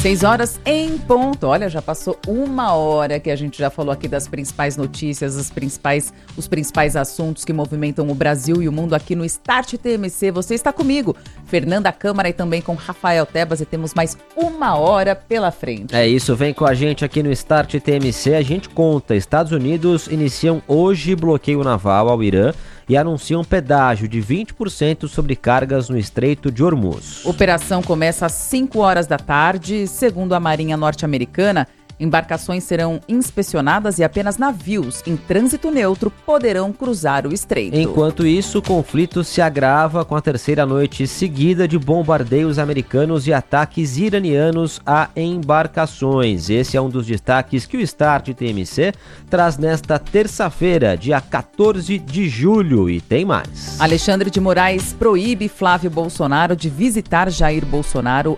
6h em ponto. Olha, já passou 1 hora que a gente já falou aqui das principais notícias, os principais assuntos que movimentam o Brasil e o mundo aqui no Start TMC. Você está comigo, Fernanda Câmara, e também com Rafael Tebas, e temos mais 1 hora pela frente. É isso, vem com a gente aqui no Start TMC. A gente conta, Estados Unidos iniciam hoje bloqueio naval ao Irã e anunciam pedágio de 20% sobre cargas no Estreito de Hormuz. Operação começa às 5h da tarde. Segundo a Marinha Norte-Americana, embarcações serão inspecionadas e apenas navios em trânsito neutro poderão cruzar o estreito. Enquanto isso, o conflito se agrava com a terceira noite seguida de bombardeios americanos e ataques iranianos a embarcações. Esse é um dos destaques que o Start TMC traz nesta terça-feira, dia 14 de julho. E tem mais. Alexandre de Moraes proíbe Flávio Bolsonaro de visitar Jair Bolsonaro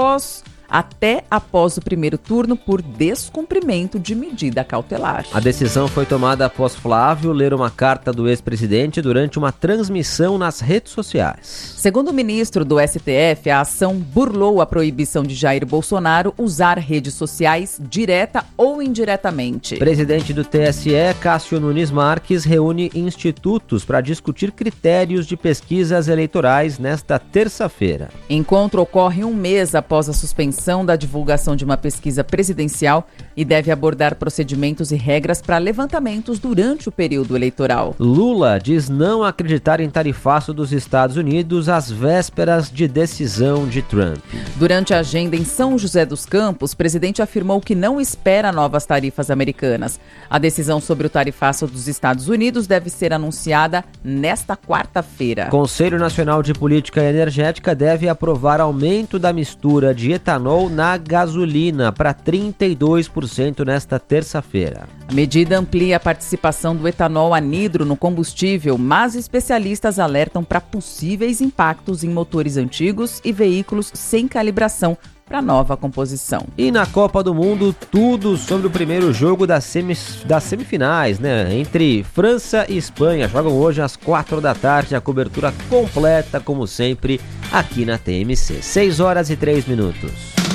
até após o primeiro turno por descumprimento de medida cautelar. A decisão foi tomada após Flávio ler uma carta do ex-presidente durante uma transmissão nas redes sociais. Segundo o ministro do STF, a ação burlou a proibição de Jair Bolsonaro usar redes sociais direta ou indiretamente. Presidente do TSE, Cássio Nunes Marques, reúne institutos para discutir critérios de pesquisas eleitorais nesta terça-feira. Encontro ocorre um mês após a suspensão da divulgação de uma pesquisa presidencial e deve abordar procedimentos e regras para levantamentos durante o período eleitoral. Lula diz não acreditar em tarifaço dos Estados Unidos às vésperas de decisão de Trump. Durante a agenda em São José dos Campos, o presidente afirmou que não espera novas tarifas americanas. A decisão sobre o tarifaço dos Estados Unidos deve ser anunciada nesta quarta-feira. Conselho Nacional de Política Energética deve aprovar aumento da mistura de etanol na gasolina para 32% nesta terça-feira. A medida amplia a participação do etanol anidro no combustível, mas especialistas alertam para possíveis impactos em motores antigos e veículos sem calibração para nova composição. E na Copa do Mundo, tudo sobre o primeiro jogo das semifinais, né? Entre França e Espanha. Jogam hoje às 4 da tarde, a cobertura completa, como sempre, aqui na TMC. 6h03.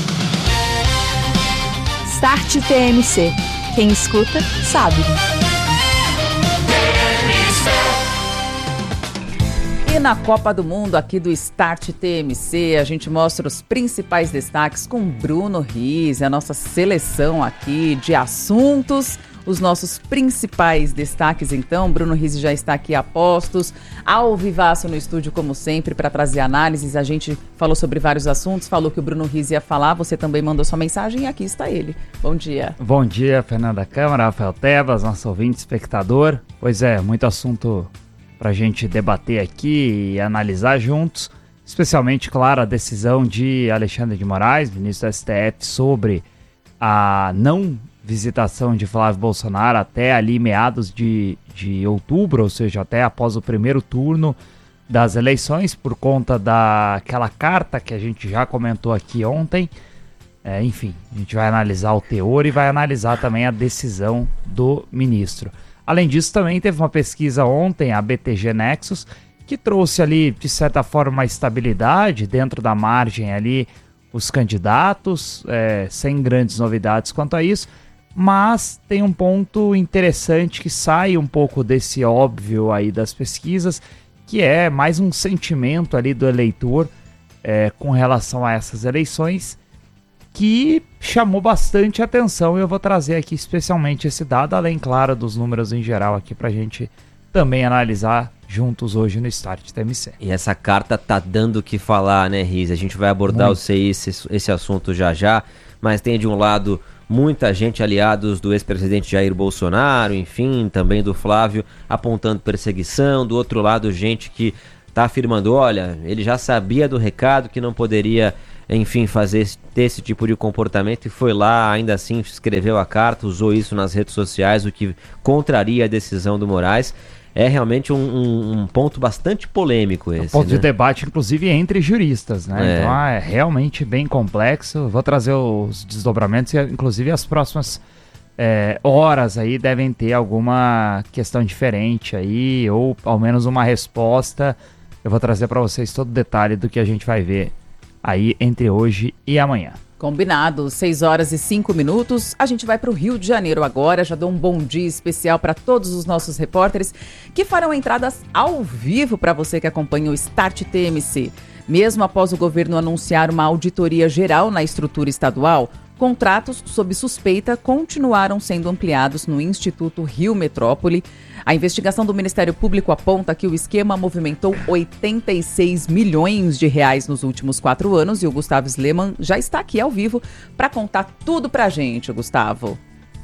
Start TMC. Quem escuta, sabe. E na Copa do Mundo, aqui do Start TMC, a gente mostra os principais destaques com Bruno Rizzi, a nossa seleção aqui de assuntos. Os nossos principais destaques, então. Bruno Rizzi já está aqui a postos, ao vivaço no estúdio, como sempre, para trazer análises. A gente falou sobre vários assuntos, falou que o Bruno Rizzi ia falar, você também mandou sua mensagem e aqui está ele. Bom dia. Bom dia, Fernanda Câmara, Rafael Tebas, nosso ouvinte, espectador. Pois é, muito assunto para a gente debater aqui e analisar juntos, especialmente, claro, a decisão de Alexandre de Moraes, ministro do STF, sobre a não visitação de Flávio Bolsonaro até ali meados de outubro, ou seja, até após o primeiro turno das eleições, por conta daquela carta que a gente já comentou aqui ontem. Enfim, a gente vai analisar o teor e vai analisar também a decisão do ministro. Além disso, também teve uma pesquisa ontem, a BTG Nexus, que trouxe ali, de certa forma, uma estabilidade dentro da margem ali, os candidatos, sem grandes novidades quanto a isso. Mas tem um ponto interessante que sai um pouco desse óbvio aí das pesquisas, que é mais um sentimento ali do eleitor com relação a essas eleições, que chamou bastante atenção. Eu vou trazer aqui especialmente esse dado, além, claro, dos números em geral aqui pra gente também analisar juntos hoje no Start TMC. E essa carta tá dando o que falar, né, Rizzi? A gente vai abordar esse assunto já, mas tem de um lado muita gente aliados do ex-presidente Jair Bolsonaro, enfim, também do Flávio, apontando perseguição. Do outro lado, gente que está afirmando, olha, ele já sabia do recado, que não poderia, enfim, ter esse tipo de comportamento e foi lá, ainda assim, escreveu a carta, usou isso nas redes sociais, o que contraria a decisão do Moraes. É realmente um ponto bastante polêmico esse, ponto de debate, inclusive, entre juristas, né? Então é realmente bem complexo. Vou trazer os desdobramentos e, inclusive, as próximas horas aí devem ter alguma questão diferente aí, ou ao menos uma resposta. Eu vou trazer para vocês todo o detalhe do que a gente vai ver aí entre hoje e amanhã. Combinado, 6h05. A gente vai para o Rio de Janeiro agora. Já dou um bom dia especial para todos os nossos repórteres que farão entradas ao vivo para você que acompanha o Start TMC. Mesmo após o governo anunciar uma auditoria geral na estrutura estadual, contratos sob suspeita continuaram sendo ampliados no Instituto Rio Metrópole. A investigação do Ministério Público aponta que o esquema movimentou 86 milhões de reais nos últimos 4 anos e o Gustavo Sleman já está aqui ao vivo para contar tudo pra gente, Gustavo.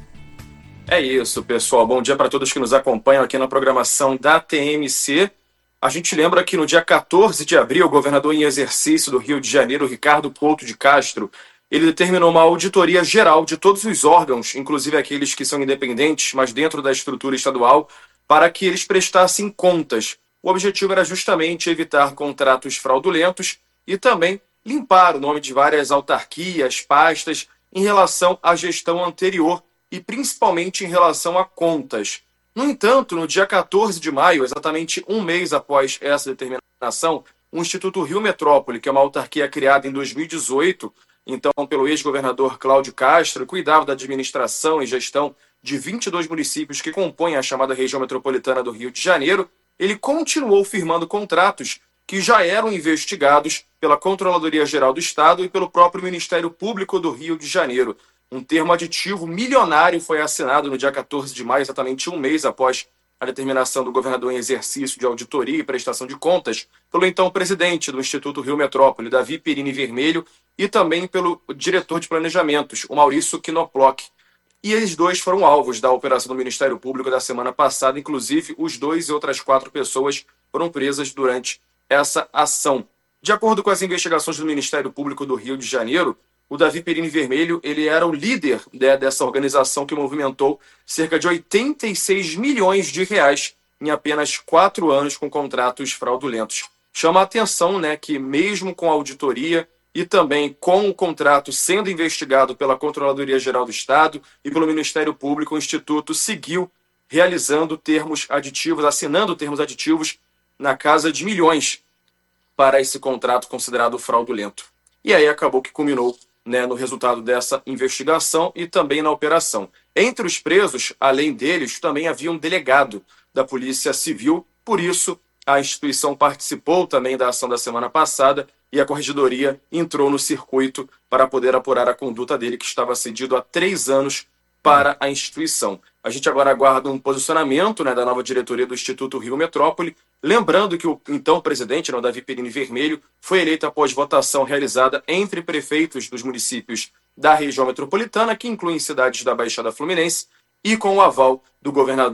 É isso, pessoal. Bom dia para todos que nos acompanham aqui na programação da TMC. A gente lembra que no dia 14 de abril, o governador em exercício do Rio de Janeiro, Ricardo Couto de Castro, ele determinou uma auditoria geral de todos os órgãos, inclusive aqueles que são independentes, mas dentro da estrutura estadual, para que eles prestassem contas. O objetivo era justamente evitar contratos fraudulentos e também limpar o nome de várias autarquias, pastas, em relação à gestão anterior e principalmente em relação a contas. No entanto, no dia 14 de maio, exatamente um mês após essa determinação, o Instituto Rio Metrópole, que é uma autarquia criada em 2018, então pelo ex-governador Cláudio Castro, cuidava da administração e gestão de 22 municípios que compõem a chamada região metropolitana do Rio de Janeiro, ele continuou firmando contratos que já eram investigados pela Controladoria Geral do Estado e pelo próprio Ministério Público do Rio de Janeiro. Um termo aditivo milionário foi assinado no dia 14 de maio, exatamente um mês após a determinação do governador em exercício de auditoria e prestação de contas, pelo então presidente do Instituto Rio Metrópole, Davi Perini Vermelho, e também pelo diretor de planejamentos, o Maurício Knoploch. E eles dois foram alvos da operação do Ministério Público da semana passada, inclusive os dois e outras 4 pessoas foram presas durante essa ação. De acordo com as investigações do Ministério Público do Rio de Janeiro, o Davi Perini Vermelho, ele era o líder dessa organização que movimentou cerca de 86 milhões de reais em apenas 4 anos com contratos fraudulentos. Chama a atenção, que mesmo com a auditoria e também com o contrato sendo investigado pela Controladoria Geral do Estado e pelo Ministério Público, o Instituto seguiu realizando termos aditivos, assinando termos aditivos na casa de milhões para esse contrato considerado fraudulento. E aí acabou que culminou no resultado dessa investigação e também na operação. Entre os presos, além deles, também havia um delegado da Polícia Civil, por isso a instituição participou também da ação da semana passada e a Corregedoria entrou no circuito para poder apurar a conduta dele, que estava cedido há 3 anos para a instituição. A gente agora aguarda um posicionamento da nova diretoria do Instituto Rio Metrópole, lembrando que o então presidente, o Davi Perini Vermelho, foi eleito após votação realizada entre prefeitos dos municípios da região metropolitana, que incluem cidades da Baixada Fluminense, e com o aval do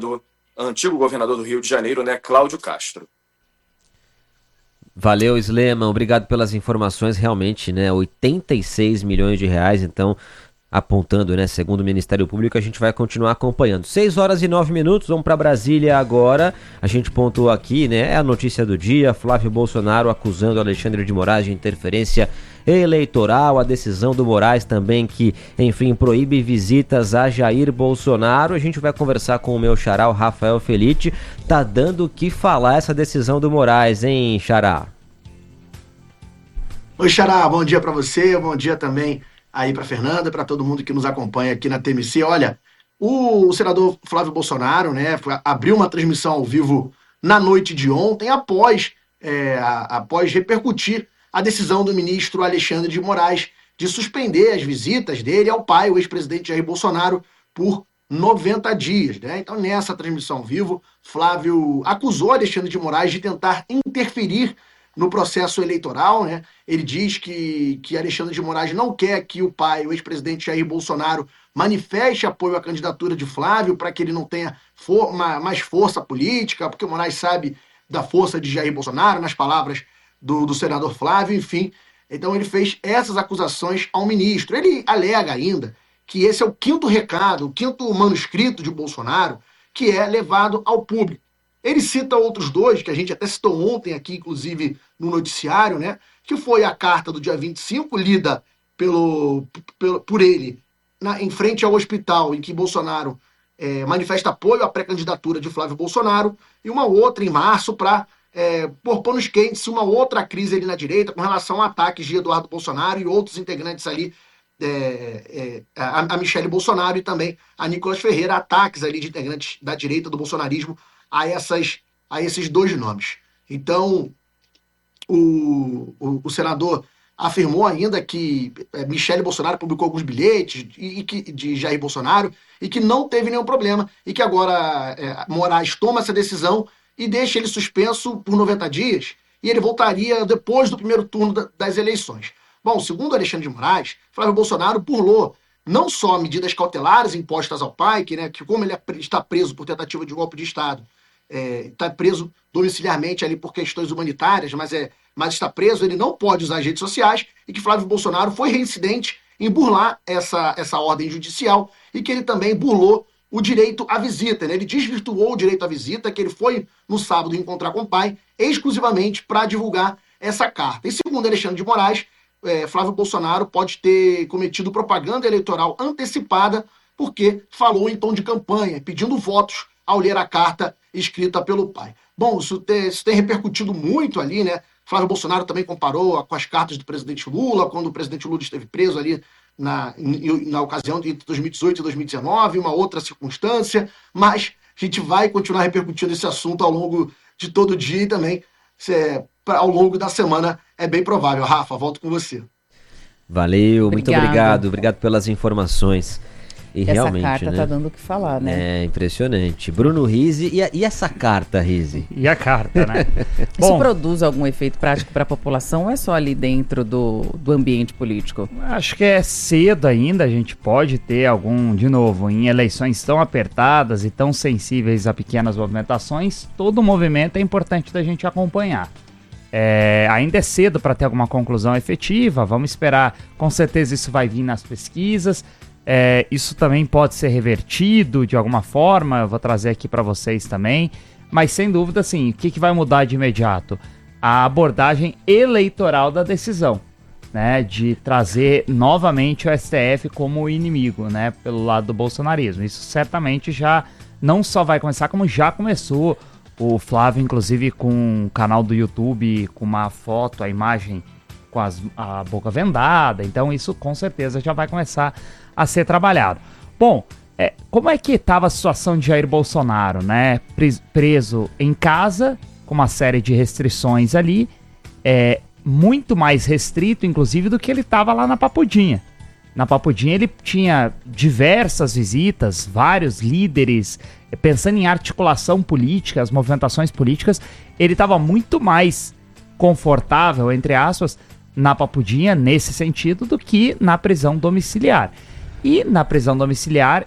antigo governador do Rio de Janeiro, Cláudio Castro. Valeu, Sleman, obrigado pelas informações. Realmente, 86 milhões de reais, então, apontando, segundo o Ministério Público, a gente vai continuar acompanhando. 6h09, vamos para Brasília agora. A gente pontuou aqui, é a notícia do dia, Flávio Bolsonaro acusando Alexandre de Moraes de interferência eleitoral, a decisão do Moraes também que, enfim, proíbe visitas a Jair Bolsonaro. A gente vai conversar com o meu xará, o Rafael Felitti. Tá dando o que falar essa decisão do Moraes, hein, xará? Oi, xará, bom dia para você, bom dia também aí para Fernanda, para todo mundo que nos acompanha aqui na TMC. Olha, o senador Flávio Bolsonaro, abriu uma transmissão ao vivo na noite de ontem, após repercutir a decisão do ministro Alexandre de Moraes de suspender as visitas dele ao pai, o ex-presidente Jair Bolsonaro, por 90 dias. Então, nessa transmissão ao vivo, Flávio acusou Alexandre de Moraes de tentar interferir no processo eleitoral. Ele diz que Alexandre de Moraes não quer que o pai, o ex-presidente Jair Bolsonaro, manifeste apoio à candidatura de Flávio para que ele não tenha mais força política, porque o Moraes sabe da força de Jair Bolsonaro, nas palavras do senador Flávio, enfim. Então ele fez essas acusações ao ministro. Ele alega ainda que esse é o 5º recado, o 5º manuscrito de Bolsonaro, que é levado ao público. Ele cita outros 2, que a gente até citou ontem aqui, inclusive no noticiário, que foi a carta do dia 25, lida por ele em frente ao hospital, em que Bolsonaro manifesta apoio à pré-candidatura de Flávio Bolsonaro, e uma outra em março para pôr panos quentes uma outra crise ali na direita com relação a ataques de Eduardo Bolsonaro e outros integrantes ali a Michele Bolsonaro e também a Nicolas Ferreira, ataques ali de integrantes da direita do bolsonarismo a esses dois nomes. Então, o senador afirmou ainda que Michele Bolsonaro publicou alguns bilhetes de Jair Bolsonaro e que não teve nenhum problema e que agora Moraes toma essa decisão e deixa ele suspenso por 90 dias e ele voltaria depois do primeiro turno das eleições. Bom, segundo Alexandre de Moraes, Flávio Bolsonaro burlou não só medidas cautelares impostas ao pai, que como ele está preso por tentativa de golpe de Estado, está preso domiciliarmente ali por questões humanitárias, mas está preso, ele não pode usar as redes sociais, e que Flávio Bolsonaro foi reincidente em burlar essa ordem judicial e que ele também burlou o direito à visita, né? Ele desvirtuou o direito à visita, que ele foi no sábado encontrar com o pai, exclusivamente para divulgar essa carta. E segundo Alexandre de Moraes, Flávio Bolsonaro pode ter cometido propaganda eleitoral antecipada porque falou em tom de campanha, pedindo votos ao ler a carta escrita pelo pai. Bom, isso tem repercutido muito ali, né? Flávio Bolsonaro também comparou com as cartas do presidente Lula, quando o presidente Lula esteve preso ali na ocasião de 2018 e 2019, uma outra circunstância, mas a gente vai continuar repercutindo esse assunto ao longo de todo o dia e também ao longo da semana, é bem provável. Rafa, volto com você. Valeu, muito obrigado pelas informações. E essa realmente, carta né? Tá dando o que falar, né? É impressionante. Bruno Rizzi, e essa carta, Rizzi? E a carta, né? Isso produz algum efeito prático para a população ou é só ali dentro do ambiente político? Acho que é cedo ainda, a gente pode ter de novo, em eleições tão apertadas e tão sensíveis a pequenas movimentações, todo movimento é importante da gente acompanhar. Ainda é cedo para ter alguma conclusão efetiva, vamos esperar, com certeza isso vai vir nas pesquisas. Isso também pode ser revertido de alguma forma, eu vou trazer aqui para vocês também, mas sem dúvida, assim, o que vai mudar de imediato? A abordagem eleitoral da decisão, né, de trazer novamente o STF como inimigo, né, pelo lado do bolsonarismo. Isso certamente já não só vai começar, como já começou. O Flávio, inclusive, com um canal do YouTube, com uma foto, a imagem com a boca vendada, então isso com certeza já vai começar a ser trabalhado. Bom, como é que estava a situação de Jair Bolsonaro, né? Preso em casa, com uma série de restrições ali, muito mais restrito, inclusive, do que ele estava lá na Papudinha. Na Papudinha ele tinha diversas visitas, vários líderes, pensando em articulação política, as movimentações políticas, ele estava muito mais confortável, entre aspas, na Papudinha, nesse sentido, do que na prisão domiciliar. E na prisão domiciliar,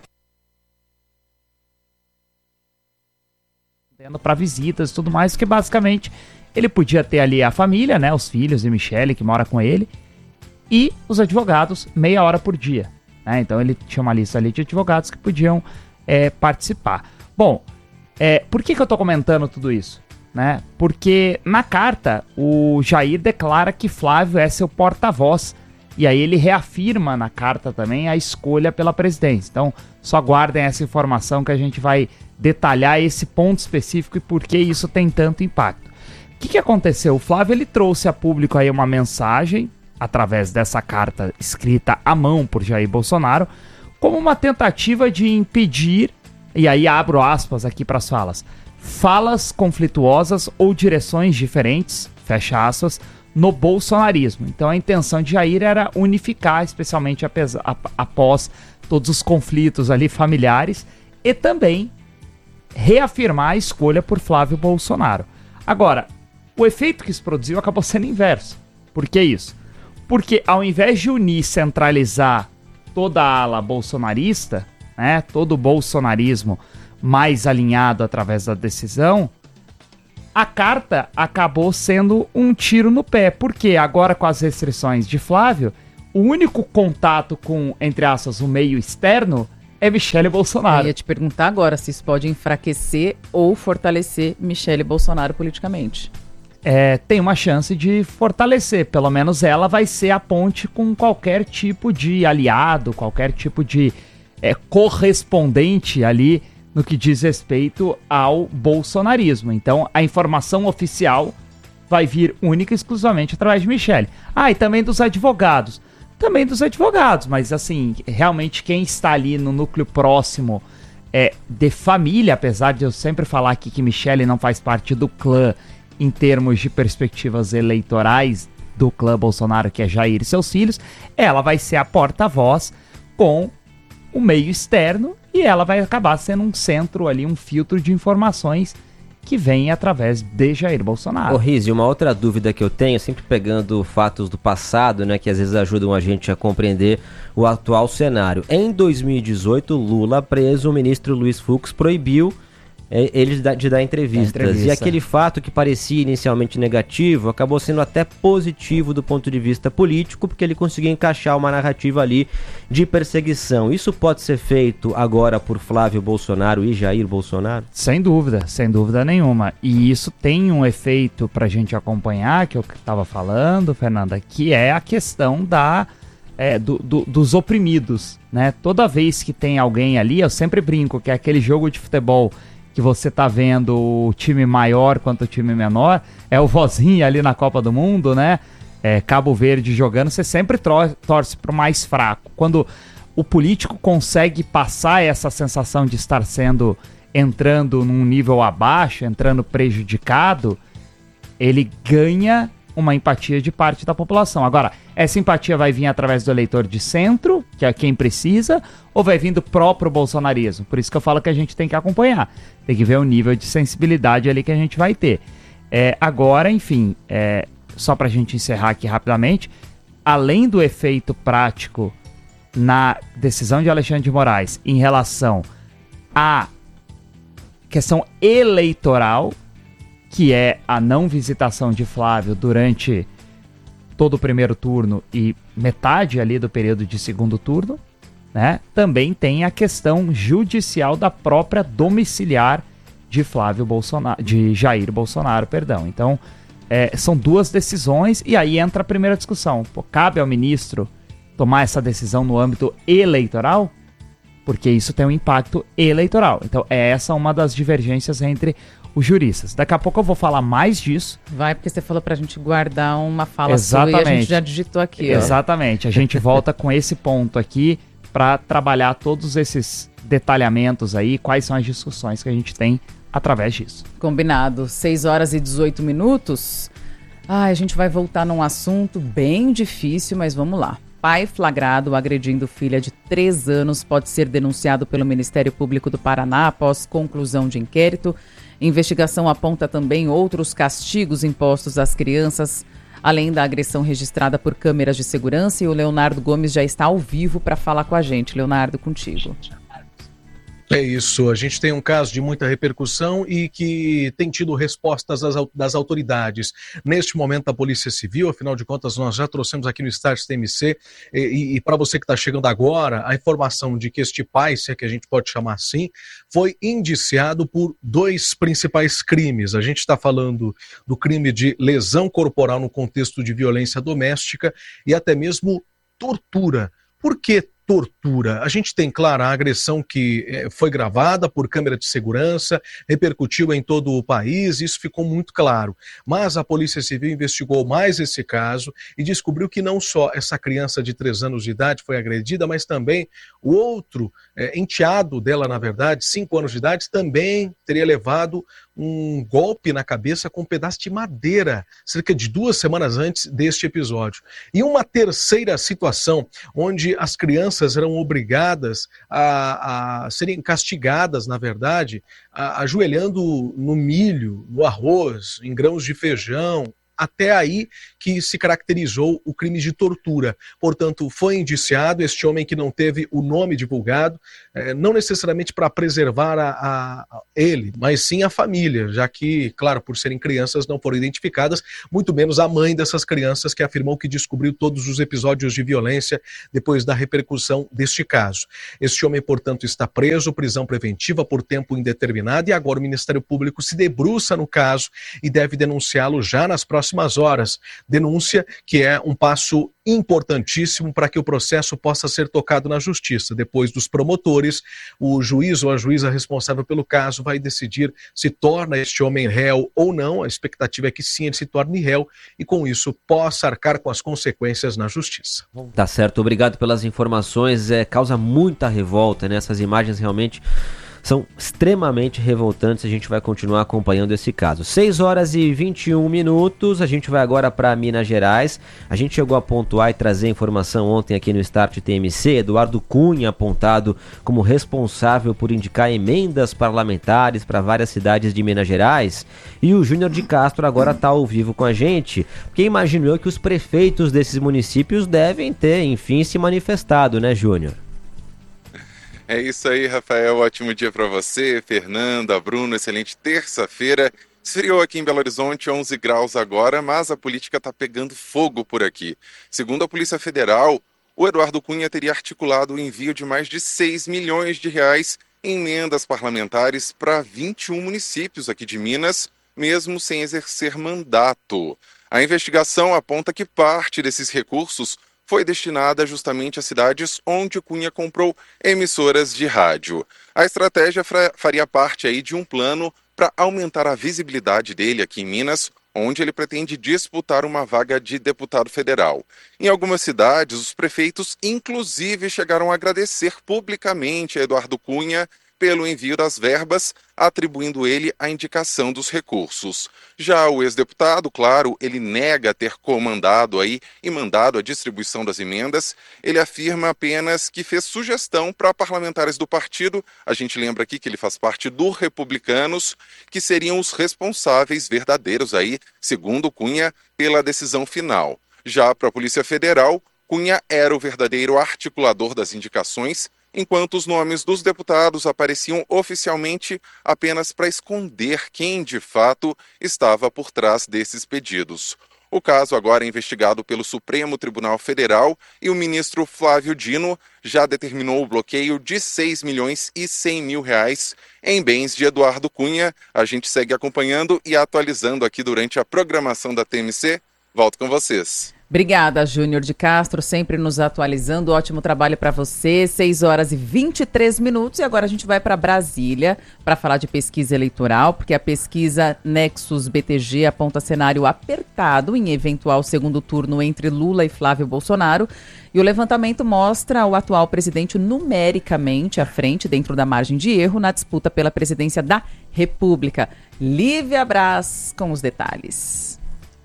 para visitas e tudo mais, que basicamente ele podia ter ali a família, né, os filhos de Michele, que mora com ele, e os advogados, meia hora por dia, né? Então ele tinha uma lista ali de advogados que podiam participar. Bom, por que eu tô comentando tudo isso? Né? Porque na carta o Jair declara que Flávio é seu porta-voz, e aí ele reafirma na carta também a escolha pela presidência. Então só guardem essa informação que a gente vai detalhar esse ponto específico e por que isso tem tanto impacto. O que aconteceu? O Flávio ele trouxe a público aí uma mensagem através dessa carta escrita à mão por Jair Bolsonaro, como uma tentativa de impedir, e aí abro aspas aqui para as falas conflituosas ou direções diferentes, fecha aspas, no bolsonarismo. Então a intenção de Jair era unificar, especialmente após todos os conflitos ali familiares, e também reafirmar a escolha por Flávio Bolsonaro. Agora, o efeito que isso produziu acabou sendo inverso. Por que isso? Porque ao invés de unir e centralizar toda a ala bolsonarista, né, todo o bolsonarismo mais alinhado através da decisão, a carta acabou sendo um tiro no pé. Porque agora, com as restrições de Flávio, o único contato com, entre aspas, o meio externo é Michele Bolsonaro. Eu ia te perguntar agora se isso pode enfraquecer ou fortalecer Michele Bolsonaro politicamente. Tem uma chance de fortalecer, pelo menos ela vai ser a ponte com qualquer tipo de aliado, qualquer tipo de correspondente ali no que diz respeito ao bolsonarismo. Então a informação oficial vai vir única e exclusivamente através de Michele. E também dos advogados. também dos advogados, mas assim, realmente quem está ali no núcleo próximo de família, apesar de eu sempre falar aqui que Michele não faz parte do clã em termos de perspectivas eleitorais do clã Bolsonaro, que é Jair e seus filhos, ela vai ser a porta-voz com o meio externo e ela vai acabar sendo um centro ali, um filtro de informações que vem através de Jair Bolsonaro. Ô Riz, e uma outra dúvida que eu tenho, sempre pegando fatos do passado, né, que às vezes ajudam a gente a compreender o atual cenário. Em 2018, Lula, preso, o ministro Luiz Fux proibiu ele de dar entrevistas. E aquele fato que parecia inicialmente negativo acabou sendo até positivo do ponto de vista político, porque ele conseguiu encaixar uma narrativa ali de perseguição. Isso pode ser feito agora por Flávio Bolsonaro e Jair Bolsonaro? Sem dúvida nenhuma. E isso tem um efeito pra gente acompanhar, que eu estava falando, Fernanda, que é a questão dos oprimidos, né? Toda vez que tem alguém ali, eu sempre brinco que é aquele jogo de futebol que você tá vendo o time maior quanto o time menor, é o vozinho ali na Copa do Mundo, né? Cabo Verde jogando, você sempre torce pro mais fraco. Quando o político consegue passar essa sensação de estar entrando num nível abaixo, entrando prejudicado, ele ganha uma empatia de parte da população. Agora, essa empatia vai vir através do eleitor de centro, que é quem precisa, ou vai vir do próprio bolsonarismo? Por isso que eu falo que a gente tem que acompanhar. Tem que ver o nível de sensibilidade ali que a gente vai ter. Agora, enfim, só pra gente encerrar aqui rapidamente, além do efeito prático na decisão de Alexandre de Moraes em relação à questão eleitoral, que é a não visitação de Flávio durante todo o primeiro turno e metade ali do período de segundo turno, né? Também tem a questão judicial da própria domiciliar de Jair Bolsonaro, perdão. Então, são duas decisões e aí entra a primeira discussão. Cabe ao ministro tomar essa decisão no âmbito eleitoral? Porque isso tem um impacto eleitoral. Então, essa uma das divergências entre os juristas. Daqui a pouco eu vou falar mais disso. Vai, porque você falou pra gente guardar uma fala sua e a gente já digitou aqui. Exatamente. A gente volta com esse ponto aqui para trabalhar todos esses detalhamentos aí, quais são as discussões que a gente tem através disso. Combinado. 6 horas e 18 minutos. A gente vai voltar num assunto bem difícil, mas vamos lá. Pai flagrado agredindo filha de 3 anos pode ser denunciado pelo Ministério Público do Paraná após conclusão de inquérito. Investigação aponta também outros castigos impostos às crianças, além da agressão registrada por câmeras de segurança. E o Leonardo Gomes já está ao vivo para falar com a gente. Leonardo, contigo. É isso, a gente tem um caso de muita repercussão e que tem tido respostas das autoridades. Neste momento, a Polícia Civil, afinal de contas, nós já trouxemos aqui no Start TMC, e para você que está chegando agora, a informação de que este pai, se é que a gente pode chamar assim, foi indiciado por 2 principais crimes. A gente está falando do crime de lesão corporal no contexto de violência doméstica e até mesmo tortura. Por que tortura? A gente tem, claro, a agressão que foi gravada por câmera de segurança, repercutiu em todo o país, isso ficou muito claro. Mas a Polícia Civil investigou mais esse caso e descobriu que não só essa criança de 3 anos de idade foi agredida, mas também o outro enteado dela, na verdade, 5 anos de idade, também teria levado um golpe na cabeça com um pedaço de madeira, cerca de 2 semanas antes deste episódio. E uma terceira situação, onde as crianças eram obrigadas a serem castigadas, na verdade, ajoelhando no milho, no arroz, em grãos de feijão, até aí que se caracterizou o crime de tortura. Portanto, foi indiciado este homem que não teve o nome divulgado, não necessariamente para preservar ele, mas sim a família, já que, claro, por serem crianças não foram identificadas, muito menos a mãe dessas crianças que afirmou que descobriu todos os episódios de violência depois da repercussão deste caso. Este homem, portanto, está preso, prisão preventiva por tempo indeterminado, e agora o Ministério Público se debruça no caso e deve denunciá-lo já nas próximas próximas horas. Denúncia que é um passo importantíssimo para que o processo possa ser tocado na justiça. Depois dos promotores, o juiz ou a juíza responsável pelo caso vai decidir se torna este homem réu ou não. A expectativa é que sim, ele se torne réu e com isso possa arcar com as consequências na justiça. Tá certo, obrigado pelas informações. Causa muita revolta, né? Essas imagens realmente são extremamente revoltantes. A gente vai continuar acompanhando esse caso. 6h21, a gente vai agora para Minas Gerais. A gente chegou a pontuar e trazer informação ontem aqui no Start TMC. Eduardo Cunha apontado como responsável por indicar emendas parlamentares para várias cidades de Minas Gerais. E o Júnior de Castro agora está ao vivo com a gente, porque imagino eu que os prefeitos desses municípios devem ter, enfim, se manifestado, né, Júnior? É isso aí, Rafael. Ótimo dia para você, Fernanda, Bruno. Excelente terça-feira. Esfriou aqui em Belo Horizonte, 11 graus agora, mas a política está pegando fogo por aqui. Segundo a Polícia Federal, o Eduardo Cunha teria articulado o envio de mais de 6 milhões de reais em emendas parlamentares para 21 municípios aqui de Minas, mesmo sem exercer mandato. A investigação aponta que parte desses recursos foi destinada justamente a cidades onde Cunha comprou emissoras de rádio. A estratégia faria parte aí de um plano para aumentar a visibilidade dele aqui em Minas, onde ele pretende disputar uma vaga de deputado federal. Em algumas cidades, os prefeitos inclusive chegaram a agradecer publicamente a Eduardo Cunha pelo envio das verbas, atribuindo ele a indicação dos recursos. Já o ex-deputado, claro, ele nega ter comandado aí e mandado a distribuição das emendas. Ele afirma apenas que fez sugestão para parlamentares do partido, a gente lembra aqui que ele faz parte do Republicanos, que seriam os responsáveis verdadeiros aí, segundo Cunha, pela decisão final. Já para a Polícia Federal, Cunha era o verdadeiro articulador das indicações, enquanto os nomes dos deputados apareciam oficialmente apenas para esconder quem, de fato, estava por trás desses pedidos. O caso agora é investigado pelo Supremo Tribunal Federal e o ministro Flávio Dino já determinou o bloqueio de 6 milhões e 100 mil reais em bens de Eduardo Cunha. A gente segue acompanhando e atualizando aqui durante a programação da TMC. Volto com vocês. Obrigada, Júnior de Castro, sempre nos atualizando. Ótimo trabalho para você. 6h23. E agora a gente vai para Brasília para falar de pesquisa eleitoral, porque a pesquisa Nexus BTG aponta cenário apertado em eventual segundo turno entre Lula e Flávio Bolsonaro. E o levantamento mostra o atual presidente numericamente à frente, dentro da margem de erro, na disputa pela presidência da República. Lívia Braz com os detalhes.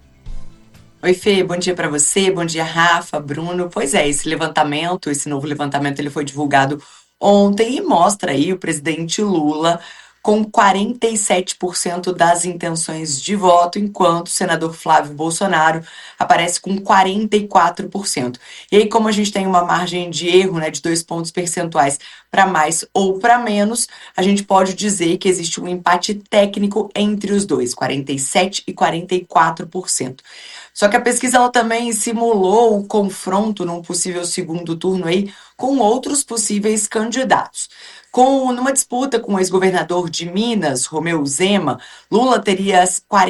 Oi, Fê, bom dia para você, bom dia, Rafa, Bruno. Pois é, esse novo levantamento, ele foi divulgado ontem e mostra aí o presidente Lula com 47% das intenções de voto, enquanto o senador Flávio Bolsonaro aparece com 44%. E aí, como a gente tem uma margem de erro, né, de 2 pontos percentuais para mais ou para menos, a gente pode dizer que existe um empate técnico entre os dois, 47% e 44%. Só que a pesquisa ela também simulou o confronto num possível segundo turno aí com outros possíveis candidatos. Numa disputa com o ex-governador de Minas, Romeu Zema, Lula teria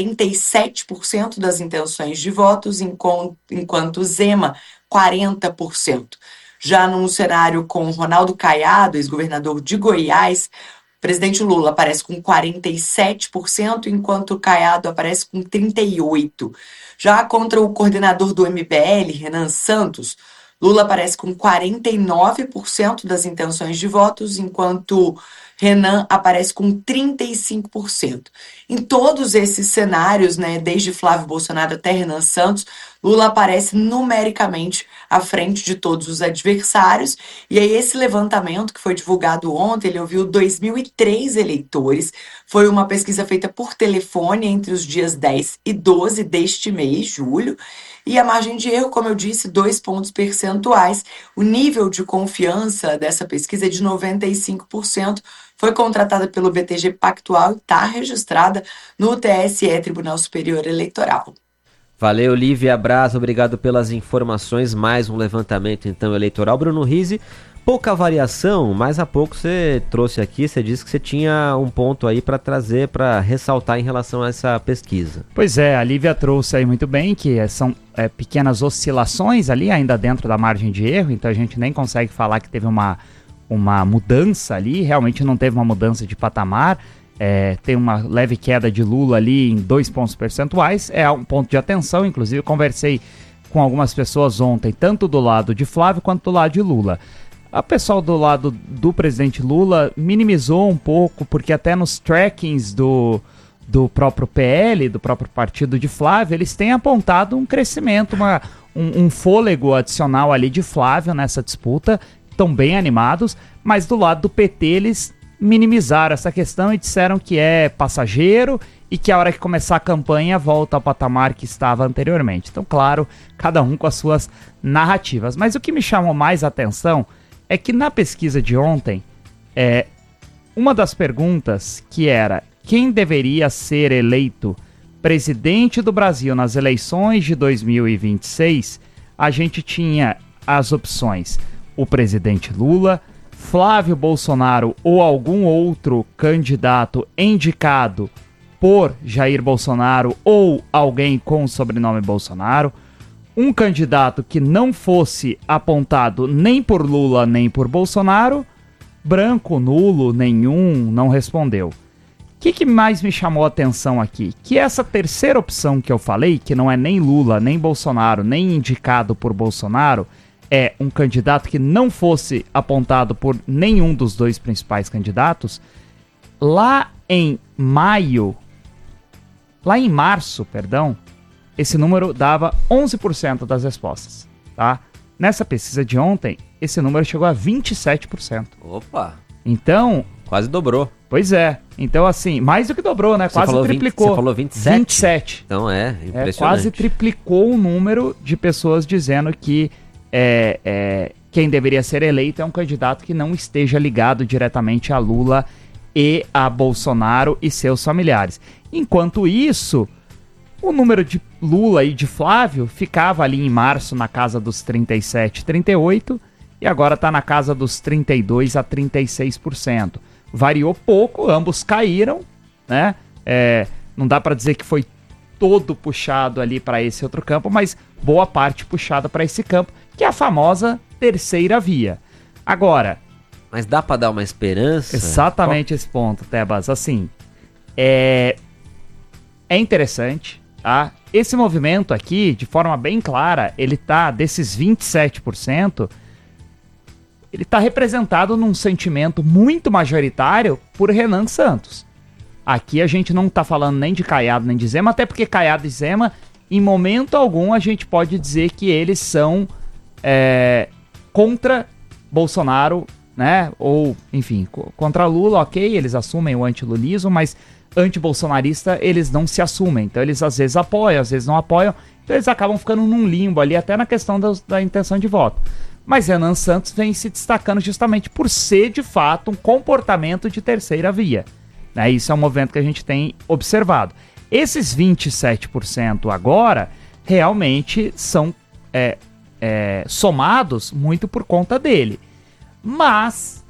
47% das intenções de votos, enquanto Zema, 40%. Já num cenário com Ronaldo Caiado, ex-governador de Goiás, o presidente Lula aparece com 47%, enquanto Caiado aparece com 38%. Já contra o coordenador do MBL, Renan Santos, Lula aparece com 49% das intenções de votos, enquanto Renan aparece com 35%. Em todos esses cenários, né, desde Flávio Bolsonaro até Renan Santos, Lula aparece numericamente à frente de todos os adversários. E aí esse levantamento que foi divulgado ontem, ele ouviu 2.003 eleitores. Foi uma pesquisa feita por telefone entre os dias 10 e 12 deste mês, julho. E a margem de erro, como eu disse, 2 pontos percentuais. O nível de confiança dessa pesquisa é de 95%. Foi contratada pelo BTG Pactual e está registrada no TSE, Tribunal Superior Eleitoral. Valeu, Lívia Braz, obrigado pelas informações. Mais um levantamento, então, eleitoral. Bruno Rizzi, pouca variação, mas há pouco você trouxe aqui, você disse que você tinha um ponto aí para trazer, para ressaltar em relação a essa pesquisa. Pois é, a Lívia trouxe aí muito bem que são pequenas oscilações ali, ainda dentro da margem de erro, então a gente nem consegue falar que teve uma mudança ali, realmente não teve uma mudança de patamar. Tem uma leve queda de Lula ali em 2 pontos percentuais, é um ponto de atenção. Inclusive eu conversei com algumas pessoas ontem, tanto do lado de Flávio quanto do lado de Lula. A pessoal do lado do presidente Lula minimizou um pouco, porque até nos trackings do próprio PL, do próprio partido de Flávio, eles têm apontado um crescimento, um fôlego adicional ali de Flávio nessa disputa, estão bem animados, mas do lado do PT eles minimizaram essa questão e disseram que é passageiro e que a hora que começar a campanha volta ao patamar que estava anteriormente. Então, claro, cada um com as suas narrativas. Mas o que me chamou mais a atenção é que na pesquisa de ontem, uma das perguntas que era quem deveria ser eleito presidente do Brasil nas eleições de 2026, a gente tinha as opções: o presidente Lula, Flávio Bolsonaro ou algum outro candidato indicado por Jair Bolsonaro ou alguém com o sobrenome Bolsonaro, um candidato que não fosse apontado nem por Lula nem por Bolsonaro, branco, nulo, nenhum, não respondeu. O que mais me chamou a atenção aqui? Que essa terceira opção que eu falei, que não é nem Lula, nem Bolsonaro, nem indicado por Bolsonaro, é um candidato que não fosse apontado por nenhum dos dois principais candidatos. Lá em março, esse número dava 11% das respostas, tá? Nessa pesquisa de ontem, esse número chegou a 27%. Opa! Então... quase dobrou. Pois é. Então, assim, mais do que dobrou, né? Quase triplicou. Você falou 27? 27. Então impressionante. Quase triplicou o número de pessoas dizendo que quem deveria ser eleito é um candidato que não esteja ligado diretamente a Lula e a Bolsonaro e seus familiares. Enquanto isso, o número de Lula e de Flávio ficava ali em março na casa dos 37, 38 e agora está na casa dos 32 a 36%. Variou pouco, ambos caíram, né? Não dá para dizer que foi todo puxado ali para esse outro campo, mas boa parte puxada para esse campo, que é a famosa terceira via. Agora... mas dá para dar uma esperança? Exatamente esse ponto, Tebas. Assim, é interessante, tá? Esse movimento aqui, de forma bem clara, ele tá, desses 27%, ele tá representado num sentimento muito majoritário por Renan Santos. Aqui a gente não tá falando nem de Caiado nem de Zema, até porque Caiado e Zema, em momento algum, a gente pode dizer que eles são contra Bolsonaro, né? Ou, enfim, contra Lula, ok, eles assumem o antilulismo, mas antibolsonarista eles não se assumem. Então eles às vezes apoiam, às vezes não apoiam, então eles acabam ficando num limbo ali, até na questão da intenção de voto. Mas Renan Santos vem se destacando justamente por ser, de fato, um comportamento de terceira via. Isso é um movimento que a gente tem observado. Esses 27% agora realmente são somados muito por conta dele. Mas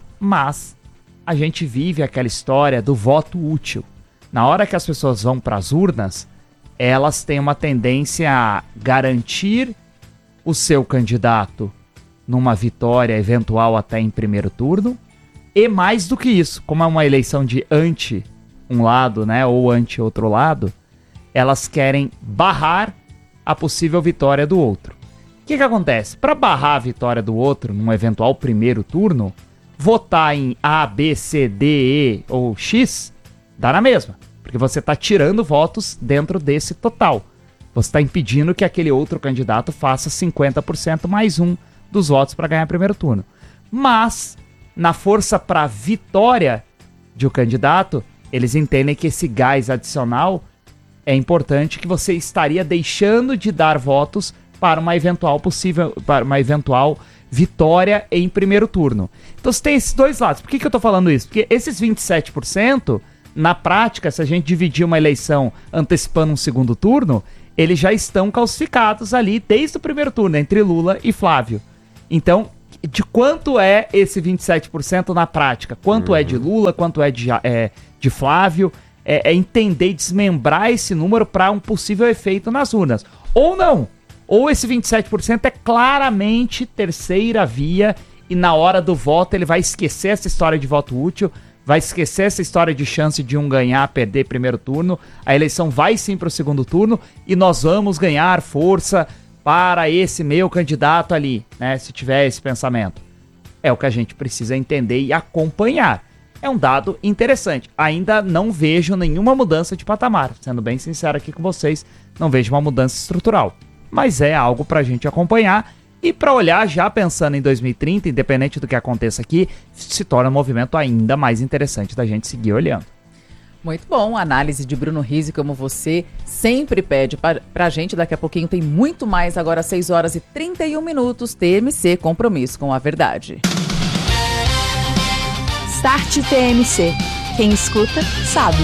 a gente vive aquela história do voto útil. Na hora que as pessoas vão para as urnas, elas têm uma tendência a garantir o seu candidato numa vitória eventual até em primeiro turno. E mais do que isso, como é uma eleição de anti um lado, né, ou anti outro lado, elas querem barrar a possível vitória do outro. O que acontece? Para barrar a vitória do outro num eventual primeiro turno, votar em A, B, C, D, E ou X dá na mesma, porque você está tirando votos dentro desse total. Você está impedindo que aquele outro candidato faça 50% mais um dos votos para ganhar primeiro turno. Mas, na força para vitória de um candidato, eles entendem que esse gás adicional é importante, que você estaria deixando de dar votos para uma eventual vitória em primeiro turno. Então você tem esses dois lados. Por que eu tô falando isso? Porque esses 27%, na prática, se a gente dividir uma eleição antecipando um segundo turno, eles já estão calcificados ali desde o primeiro turno, entre Lula e Flávio. Então, de quanto é esse 27% na prática? Quanto é de Lula, quanto é de Flávio? É entender e desmembrar esse número para um possível efeito nas urnas. Ou não. Ou esse 27% é claramente terceira via e na hora do voto ele vai esquecer essa história de voto útil, vai esquecer essa história de chance de um ganhar, perder primeiro turno, a eleição vai sim para o segundo turno e nós vamos ganhar força para esse meu candidato ali, né, se tiver esse pensamento. É o que a gente precisa entender e acompanhar. É um dado interessante. Ainda não vejo nenhuma mudança de patamar, sendo bem sincero aqui com vocês, não vejo uma mudança estrutural. Mas é algo para a gente acompanhar e para olhar já pensando em 2030, independente do que aconteça aqui, se torna um movimento ainda mais interessante da gente seguir olhando. Muito bom, análise de Bruno Rizzi, como você sempre pede pra gente. Daqui a pouquinho tem muito mais, agora às 6h31, TMC, compromisso com a verdade. Start TMC. Quem escuta, sabe.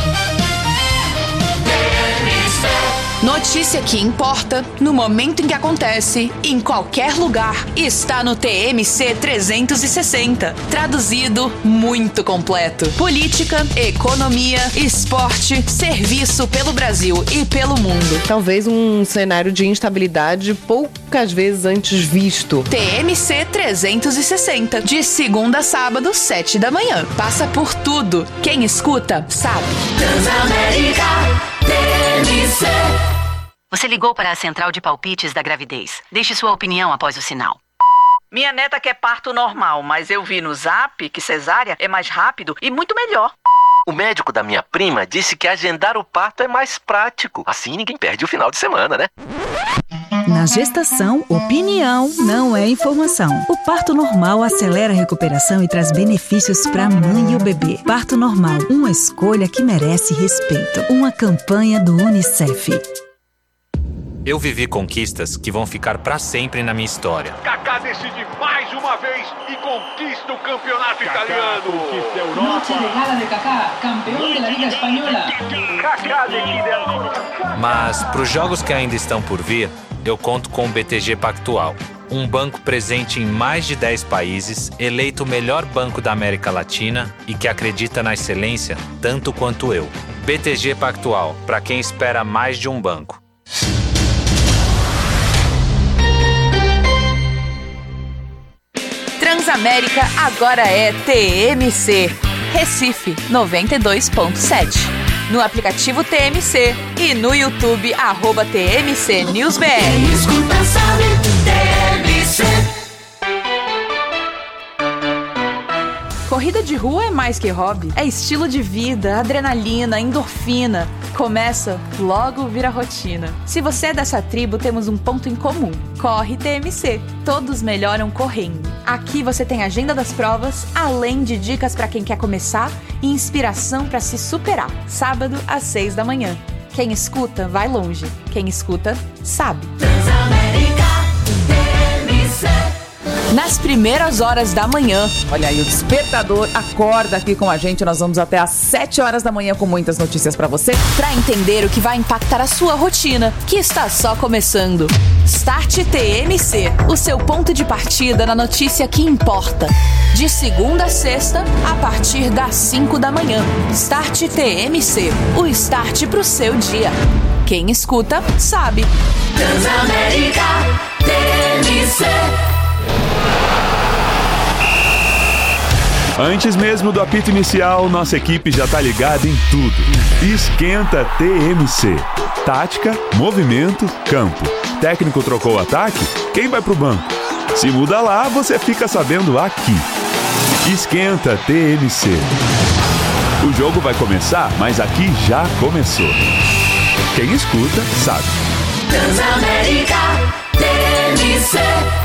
Notícia que importa, no momento em que acontece, em qualquer lugar, está no TMC 360. Traduzido, muito completo. Política, economia, esporte, serviço pelo Brasil e pelo mundo. Talvez um cenário de instabilidade poucas vezes antes visto. TMC 360, de segunda a sábado, 7 da manhã. Passa por tudo. Quem escuta, sabe. Transamérica TMC. Você ligou para a central de palpites da gravidez. Deixe sua opinião após o sinal. Minha neta quer parto normal, mas eu vi no Zap que cesárea é mais rápido e muito melhor. O médico da minha prima disse que agendar o parto é mais prático. Assim ninguém perde o final de semana, né? Na gestação, opinião não é informação. O parto normal acelera a recuperação e traz benefícios para a mãe e o bebê. Parto normal, uma escolha que merece respeito. Uma campanha do UNICEF. Eu vivi conquistas que vão ficar para sempre na minha história. Kaká decide mais uma vez e conquista o campeonato italiano. Conquista a Europa. Noche de gala de Kaká, campeão da Liga Espanhola. Kaká decide. Mas para os jogos que ainda estão por vir, eu conto com o BTG Pactual, um banco presente em mais de 10 países, eleito o melhor banco da América Latina e que acredita na excelência tanto quanto eu. BTG Pactual, para quem espera mais de um banco. Transamérica agora é TMC. Recife 92.7. No aplicativo TMC e no YouTube @TMC NewsBR. Quem escuta sabe, TMC. Corrida de rua é mais que hobby. É estilo de vida, adrenalina, endorfina. Começa, logo vira rotina. Se você é dessa tribo, temos um ponto em comum. Corre TMC. Todos melhoram correndo. Aqui você tem agenda das provas, além de dicas para quem quer começar e inspiração para se superar. Sábado às 6 da manhã. Quem escuta, vai longe. Quem escuta, sabe. Transamérica TMC. Nas primeiras horas da manhã. Olha aí, o despertador acorda aqui com a gente. Nós vamos até às 7 horas da manhã com muitas notícias pra você. Pra entender o que vai impactar a sua rotina, que está só começando. Start TMC, o seu ponto de partida na notícia que importa. De segunda a sexta, a partir das 5 da manhã. Start TMC, o start pro seu dia. Quem escuta, sabe. Transamérica TMC. Antes mesmo do apito inicial, nossa equipe já tá ligada em tudo. Esquenta TMC. Tática, movimento, campo. Técnico trocou o ataque? Quem vai pro banco? Se muda lá, você fica sabendo aqui. Esquenta TMC. O jogo vai começar, mas aqui já começou. Quem escuta, sabe. Transamérica TMC.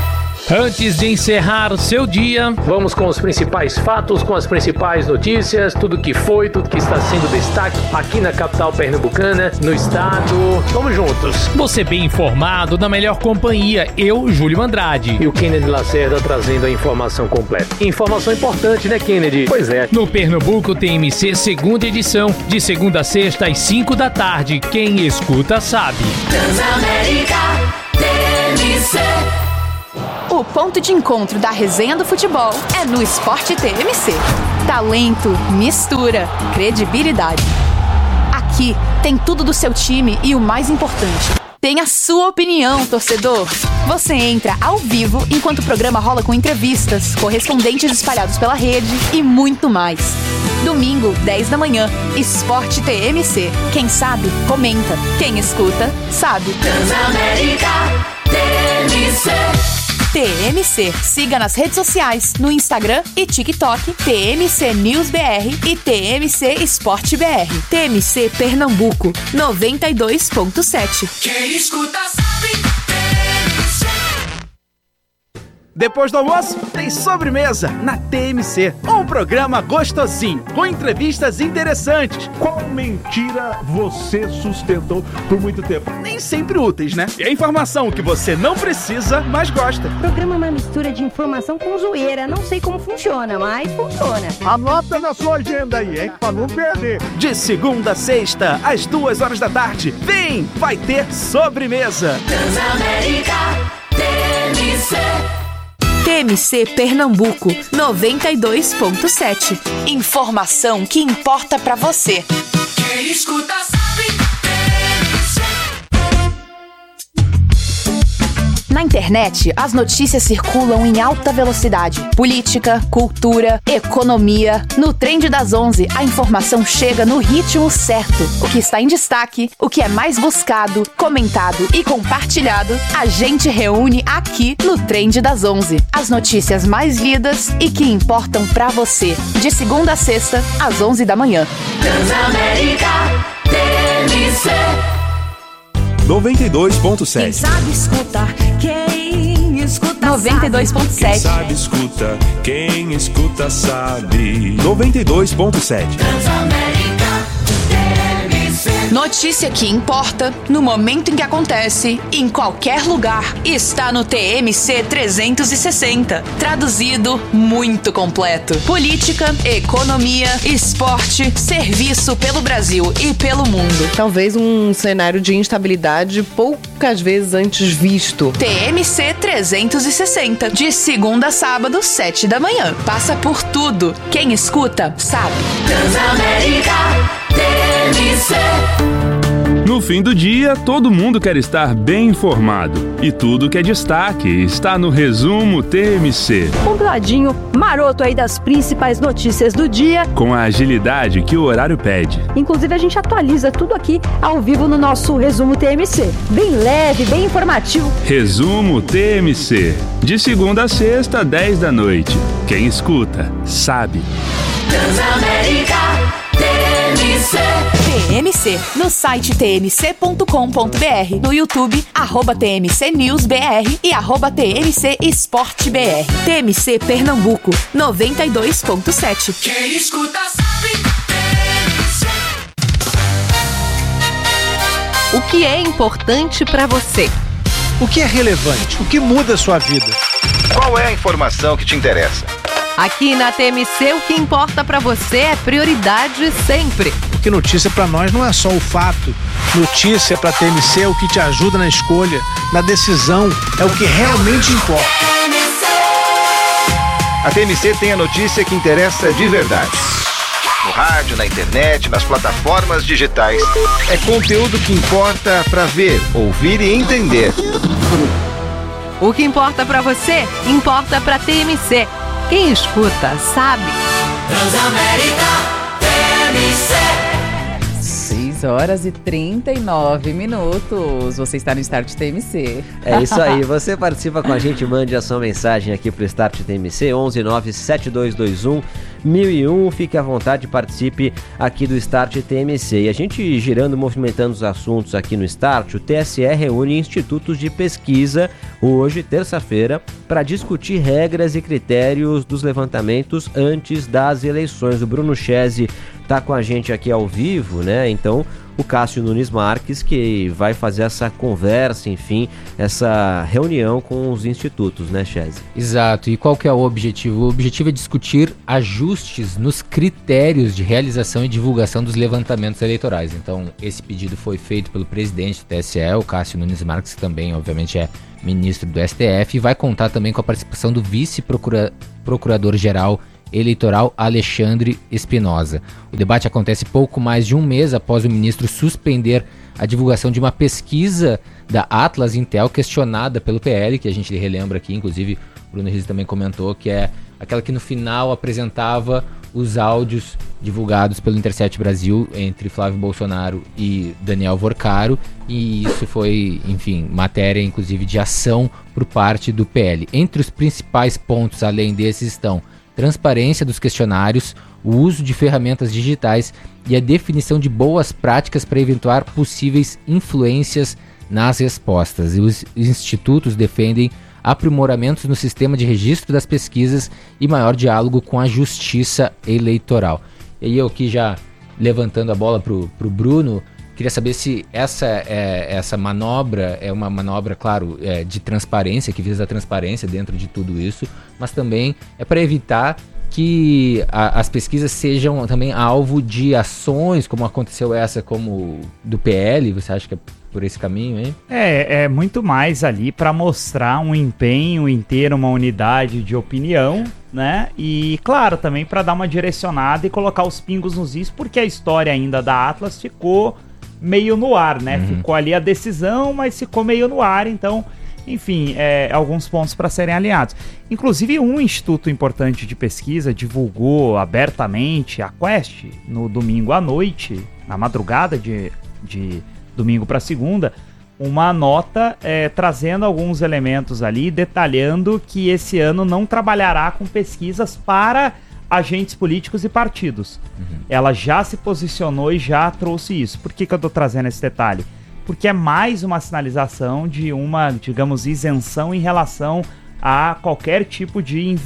Antes de encerrar o seu dia, vamos com os principais fatos, com as principais notícias, tudo que foi, tudo que está sendo destaque aqui na capital pernambucana, no estado. Vamos juntos. Você bem informado, na melhor companhia, eu, Júlio Andrade. E o Kennedy Lacerda trazendo a informação completa. Informação importante, né, Kennedy? Pois é. No Pernambuco TMC, segunda edição, de segunda a sexta às 5 da tarde. Quem escuta sabe. Transamérica TMC. O ponto de encontro da resenha do futebol é no Esporte TMC. Talento, mistura, credibilidade. Aqui tem tudo do seu time e o mais importante, tem a sua opinião, torcedor. Você entra ao vivo enquanto o programa rola com entrevistas, correspondentes espalhados pela rede e muito mais. Domingo, 10 da manhã, Esporte TMC. Quem sabe, comenta. Quem escuta, sabe. Transamérica TMC. TMC. Siga nas redes sociais, no Instagram e TikTok, TMC News BR e TMC Esporte BR. TMC Pernambuco, 92.7. Quem escuta sabe. TMC. Depois do almoço, tem sobremesa na TMC. Um programa gostosinho, com entrevistas interessantes. Qual mentira você sustentou por muito tempo? Nem sempre úteis, né? E a informação que você não precisa, mas gosta. O programa é uma mistura de informação com zoeira. Não sei como funciona, mas funciona. Anota na sua agenda aí, hein? Pra não perder. De segunda a sexta, às 2h da tarde. Vem, vai ter sobremesa. Transamérica TMC. TMC Pernambuco, 92.7. Informação que importa pra você. Quem escuta sabe. Na internet, as notícias circulam em alta velocidade. Política, cultura, economia. No Trend das 11, a informação chega no ritmo certo. O que está em destaque, o que é mais buscado, comentado e compartilhado, a gente reúne aqui no Trend das 11. As notícias mais lidas e que importam pra você. De segunda a sexta, às 11 da manhã. Transamérica TMC. 92.7. Quem sabe escutar, quem escuta 92.7. Quem sabe escuta, quem escuta sabe. 92.7. Notícia que importa, no momento em que acontece, em qualquer lugar, está no TMC 360. Traduzido, muito completo. Política, economia, esporte, serviço pelo Brasil e pelo mundo. Talvez um cenário de instabilidade poucas vezes antes visto. TMC 360, de segunda a sábado, 7 da manhã. Passa por tudo. Quem escuta, sabe. Transamérica TMC. No fim do dia, todo mundo quer estar bem informado. E tudo que é destaque está no Resumo TMC. Compiladinho maroto aí das principais notícias do dia. Com a agilidade que o horário pede. Inclusive, a gente atualiza tudo aqui ao vivo no nosso Resumo TMC. Bem leve, bem informativo. Resumo TMC. De segunda a sexta, 10 da noite. Quem escuta, sabe. Transamérica TMC. TMC, no site tmc.com.br, no YouTube, @TMC News BR e @TMC Esporte BR. TMC Pernambuco, 92.7. Quem escuta sabe. TMC. O que é importante para você? O que é relevante? O que muda a sua vida? Qual é a informação que te interessa? Aqui na TMC, o que importa para você é prioridade sempre. Porque notícia para nós não é só o fato. Notícia para TMC é o que te ajuda na escolha, na decisão, é o que realmente importa. A TMC tem a notícia que interessa de verdade. No rádio, na internet, nas plataformas digitais. É conteúdo que importa para ver, ouvir e entender. O que importa para você, importa para TMC. Quem escuta, sabe. Transamérica TMC. 6h39. Você está no Start TMC. É isso aí. Você participa com a gente, mande a sua mensagem aqui pro Start TMC, 11972211001. Fique à vontade, participe aqui do Start TMC. E a gente girando, movimentando os assuntos aqui no Start, o TSE reúne institutos de pesquisa hoje, terça-feira, para discutir regras e critérios dos levantamentos antes das eleições. O Bruno Chese está com a gente aqui ao vivo, né? Então, o Cássio Nunes Marques, que vai fazer essa conversa, enfim, essa reunião com os institutos, né, Chese? Exato. E qual que é o objetivo? O objetivo é discutir ajustes nos critérios de realização e divulgação dos levantamentos eleitorais. Então, esse pedido foi feito pelo presidente do TSE, o Cássio Nunes Marques, que também, obviamente, é ministro do STF, e vai contar também com a participação do vice-procurador-geral eleitoral Alexandre Espinosa. O debate acontece pouco mais de um mês após o ministro suspender a divulgação de uma pesquisa da Atlas Intel questionada pelo PL, que a gente relembra aqui, inclusive o Bruno Riz também comentou, que é aquela que no final apresentava os áudios divulgados pelo Intercept Brasil entre Flávio Bolsonaro e Daniel Vorcaro, e isso foi, enfim, matéria inclusive de ação por parte do PL. Entre os principais pontos, além desses, estão transparência dos questionários, o uso de ferramentas digitais e a definição de boas práticas para evitar possíveis influências nas respostas. E os institutos defendem aprimoramentos no sistema de registro das pesquisas e maior diálogo com a justiça eleitoral. E aí eu aqui já levantando a bola pro Bruno, queria saber se essa manobra é uma manobra, claro, de transparência, que visa a transparência dentro de tudo isso, mas também é para evitar que as pesquisas sejam também alvo de ações, como aconteceu essa como do PL. Você acha que é por esse caminho, hein? É muito mais ali para mostrar um empenho em ter uma unidade de opinião, né? E, claro, também para dar uma direcionada e colocar os pingos nos is, porque a história ainda da Atlas ficou meio no ar, né? Ficou ali a decisão, mas ficou meio no ar, então, enfim, alguns pontos para serem alinhados. Inclusive, um instituto importante de pesquisa divulgou abertamente, a Quest, no domingo à noite, na madrugada de domingo para segunda, uma nota trazendo alguns elementos ali, detalhando que esse ano não trabalhará com pesquisas para agentes políticos e partidos. Ela já se posicionou e já trouxe isso. Por que eu tô trazendo esse detalhe? Porque é mais uma sinalização de uma, digamos, isenção em relação a qualquer tipo de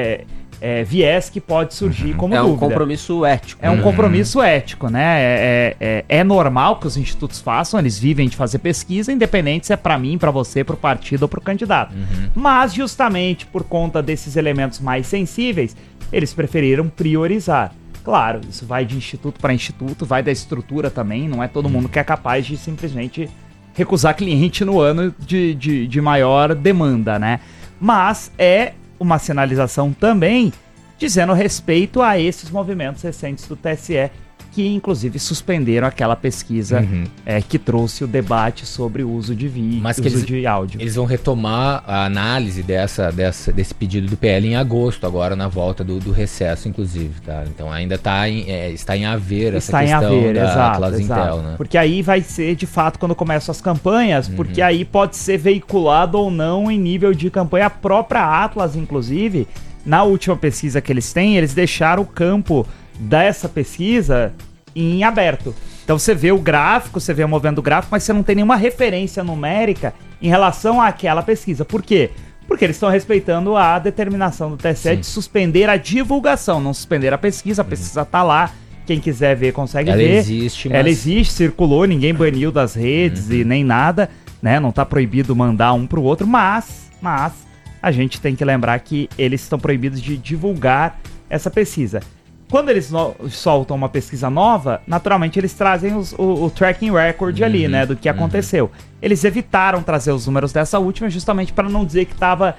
viés que pode surgir como dúvida. É um compromisso ético. É um compromisso ético, né? É normal que os institutos façam, eles vivem de fazer pesquisa, independente se é para mim, para você, para o partido ou para o candidato. Mas justamente por conta desses elementos mais sensíveis, eles preferiram priorizar. Claro, isso vai de instituto para instituto, vai da estrutura também, não é todo mundo que é capaz de simplesmente recusar cliente no ano de maior demanda, né? Mas é uma sinalização também dizendo respeito a esses movimentos recentes do TSE, que inclusive suspenderam aquela pesquisa que trouxe o debate sobre o uso de vídeo, uso de áudio. Eles vão retomar a análise desse pedido do PL em agosto, agora na volta do recesso, inclusive, tá? Então ainda está em haver essa questão da Atlas Intel, né? Porque aí vai ser, de fato, quando começam as campanhas, porque aí pode ser veiculado ou não em nível de campanha. A própria Atlas, inclusive, na última pesquisa que eles têm, eles deixaram o campo dessa pesquisa em aberto. Então você vê o gráfico, você vê movendo o gráfico, mas você não tem nenhuma referência numérica em relação àquela pesquisa. Por quê? Porque eles estão respeitando a determinação do TSE de suspender a divulgação, não suspender a pesquisa tá lá, quem quiser ver consegue ver. Ela existe, circulou, ninguém baniu das redes e nem nada, né? Não tá proibido mandar um pro outro, mas a gente tem que lembrar que eles estão proibidos de divulgar essa pesquisa. Quando eles soltam uma pesquisa nova, naturalmente eles trazem o tracking record ali, né, do que aconteceu. Eles evitaram trazer os números dessa última justamente para não dizer que estava